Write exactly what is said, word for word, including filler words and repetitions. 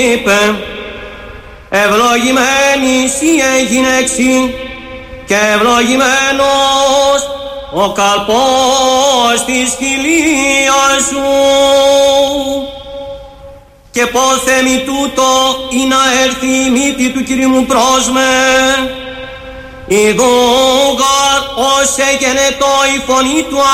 είπε, ευλογημένη εσύ γυναίξη και ευλογημένος ο καρπός της χειλίας σου. Και πόθε μη τούτο ή να έρθει η μύτη του Κυρίου μου πρόσμε, ιδούγαρ ως εγενετό η φωνή του